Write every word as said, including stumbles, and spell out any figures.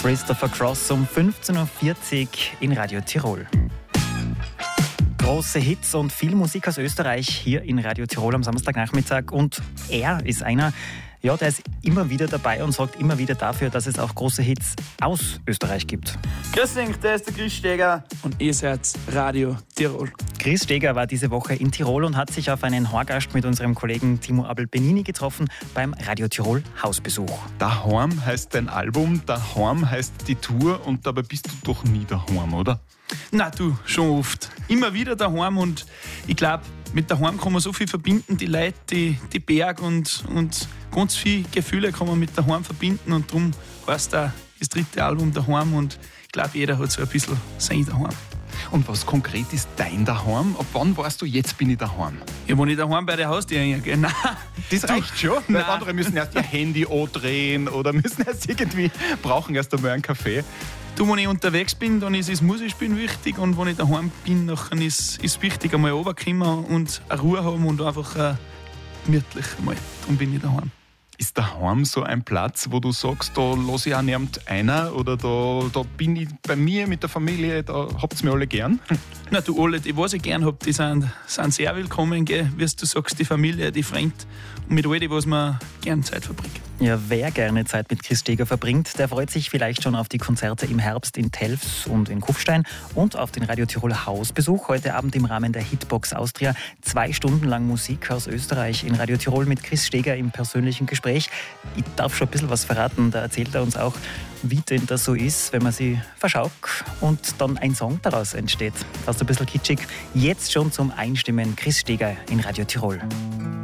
Christopher Cross um fünfzehn Uhr vierzig in Radio Tirol. Große Hits und viel Musik aus Österreich hier in Radio Tirol am Samstagnachmittag. Und er ist einer, ja, der ist immer wieder dabei und sorgt immer wieder dafür, dass es auch große Hits aus Österreich gibt. Grüß dich, der ist der Chris Steger. Und ihr seid Radio Tirol. Chris Steger war diese Woche in Tirol und hat sich auf einen Horgast mit unserem Kollegen Timo Abel-Benini getroffen beim Radio Tirol Hausbesuch. Daheim heißt dein Album, Daheim heißt die Tour und dabei bist du doch nie daheim, oder? Na du, schon oft. Immer wieder daheim und ich glaube, mit daheim kann man so viel verbinden, die Leute, die, die Berg und, und ganz viele Gefühle kann man mit daheim verbinden und darum heißt auch das dritte Album Daheim und ich glaube, jeder hat so ein bisschen sein Daheim. Und was konkret ist dein Daheim? Ab wann weißt du, jetzt bin ich daheim? Ja, wenn ich daheim bei der Haustür hingehe, nein. Das reicht schon. Weil andere müssen erst ihr Handy andrehen oder müssen erst irgendwie, brauchen erst einmal einen Kaffee. Du, wenn ich unterwegs bin, dann ist das Musikspielen wichtig und wenn ich daheim bin, dann ist es wichtig, einmal runterkommen und eine Ruhe haben und einfach äh, gemütlich einmal. Dann bin ich daheim. Ist daheim so ein Platz, wo du sagst, da lasse ich auch niemand einer oder da, da bin ich bei mir mit der Familie, da habt ihr mich alle gern? Na du, alle, die was ich gern habe, die sind, sind sehr willkommen, gell? Wie du sagst, die Familie, die Freunde und mit all die, was man gern Zeit verbringt. Ja, wer gerne Zeit mit Chris Steger verbringt, der freut sich vielleicht schon auf die Konzerte im Herbst in Telfs und in Kufstein und auf den Radio Tiroler Hausbesuch. Heute Abend im Rahmen der Hitbox Austria. Zwei Stunden lang Musik aus Österreich in Radio Tirol mit Chris Steger im persönlichen Gespräch. Ich darf schon ein bisschen was verraten. Da erzählt er uns auch, wie denn das so ist, wenn man sie verschaut und dann ein Song daraus entsteht. Fast ein bisschen kitschig. Jetzt schon zum Einstimmen Chris Steger in Radio Tirol.